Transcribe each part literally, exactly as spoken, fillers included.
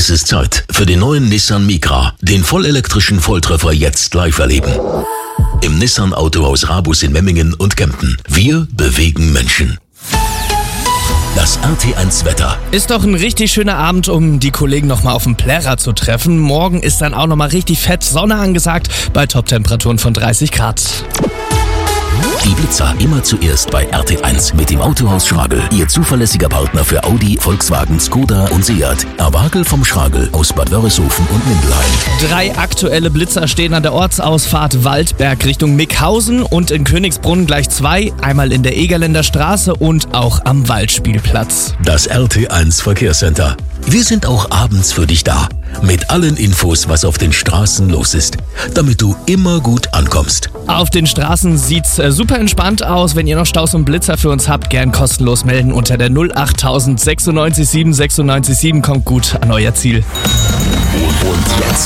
Es ist Zeit für den neuen Nissan Micra, den vollelektrischen Volltreffer jetzt live erleben. Im Nissan Autohaus Rabus in Memmingen und Kempten. Wir bewegen Menschen. Das R T eins Wetter. Ist doch ein richtig schöner Abend, um die Kollegen nochmal auf dem Plärrer zu treffen. Morgen ist dann auch nochmal richtig fett Sonne angesagt bei Top-Temperaturen von dreißig Grad. Die Blitzer immer zuerst bei R T eins mit dem Autohaus Schragel. Ihr zuverlässiger Partner für Audi, Volkswagen, Skoda und Seat. Erwagel vom Schragel aus Bad Wörishofen und Mindelheim. Drei aktuelle Blitzer stehen an der Ortsausfahrt Waldberg Richtung Mickhausen und in Königsbrunn gleich zwei. Einmal in der Egerländer Straße und auch am Waldspielplatz. Das R T eins Verkehrscenter. Wir sind auch abends für dich da. Mit allen Infos, was auf den Straßen los ist. Damit du immer gut ankommst. Auf den Straßen sieht's äh, super entspannt aus. Wenn ihr noch Staus und Blitzer für uns habt, gern kostenlos melden unter der null acht tausend sechsundneunzig sieben sechsundneunzig sieben. Kommt gut an euer Ziel. Und jetzt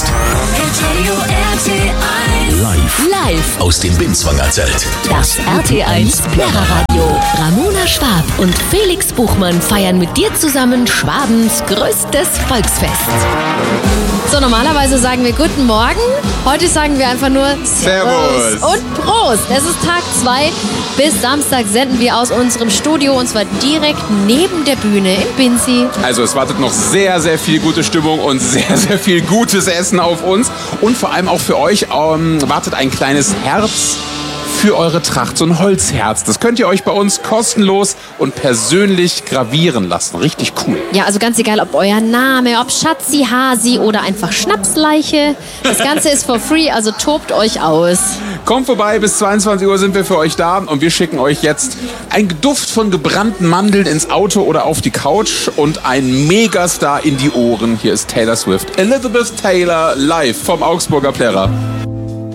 live, Live aus dem Binzwanger Zelt. das R T eins Plärrerradio. Ramona Schwab und Felix Buchmann feiern mit dir zusammen Schwabens größtes Volksfest. So, normalerweise sagen wir Guten Morgen. Heute sagen wir einfach nur Servus und Prost. Es ist Tag zwei. Bis Samstag senden wir aus unserem Studio und zwar direkt neben der Bühne in Binzi. Also es wartet noch sehr, sehr viel gute Stimmung und sehr, sehr viel gutes Essen auf uns. Und vor allem auch für euch ähm, wartet ein kleines Herz für eure Tracht, so ein Holzherz. Das könnt ihr euch bei uns kostenlos und persönlich gravieren lassen. Richtig cool. Ja, also ganz egal, ob euer Name, ob Schatzi, Hasi oder einfach Schnapsleiche. Das Ganze ist for free, also tobt euch aus. Kommt vorbei, bis zweiundzwanzig Uhr sind wir für euch da und wir schicken euch jetzt einen Duft von gebrannten Mandeln ins Auto oder auf die Couch und einen Megastar in die Ohren. Hier ist Taylor Swift. Elizabeth Taylor live vom Augsburger Plärrer.